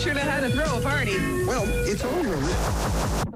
sure know how to throw a party. Well, it's all your list.